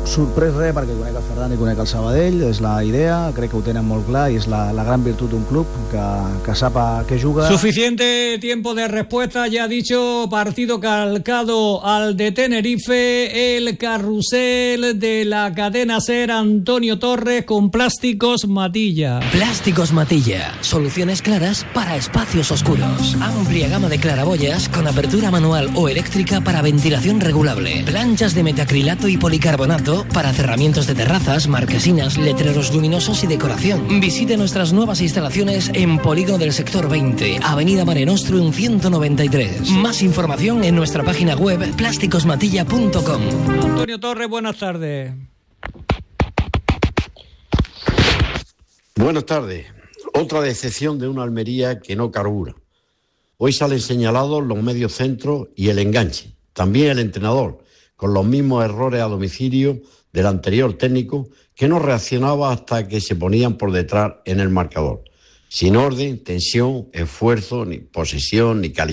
sorprès res, perquè conec el Ferran i conec el Sabadell, és la idea, crec que ho tenen molt clar i és la gran virtut d'un club que sap a què juga. Suficiente tiempo de respuesta, ya ha dicho, partido calcado al de Tenerife, el carrusel de la cadena SER, Antonio Torres, con Plásticos Matilla. Plásticos Matilla, soluciones claras para espacios oscuros. Amplia gama de claraboyas con apertura manual o eléctrica para ventilación regulable. Planchas de metacrilato y policarbonato para cerramientos de terrazas, marquesinas, letreros luminosos y decoración. Visite nuestras nuevas instalaciones en Polígono del Sector 20, Avenida Mare Nostrum 193. Más información en nuestra página web plásticosmatilla.com. Antonio Torres, buenas tardes. Buenas tardes. Otra decepción de una Almería que no carbura. Hoy salen señalados los mediocentros y el enganche. También el entrenador, con los mismos errores a domicilio del anterior técnico, que no reaccionaba hasta que se ponían por detrás en el marcador. Sin orden, tensión, esfuerzo, ni posesión, ni calidad.